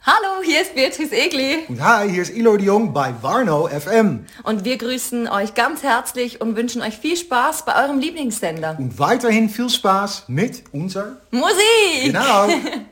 Hallo, hier ist Beatrice Egli. Und hi, hier ist Eloy de Jong bei Warnow FM. Und wir grüßen euch ganz herzlich und wünschen euch viel Spaß bei eurem Lieblingssender. Und weiterhin viel Spaß mit unserer Musik! Genau.